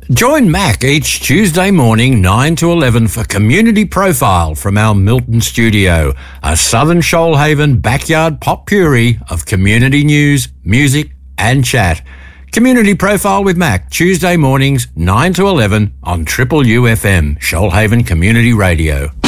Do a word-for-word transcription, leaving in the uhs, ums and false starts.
Join Mac each Tuesday morning nine to eleven for Community Profile from our Milton studio, a Southern Shoalhaven backyard potpourri of community news, music and chat. Community Profile with Mac, Tuesday mornings nine to eleven on Triple U F M, Shoalhaven Community Radio.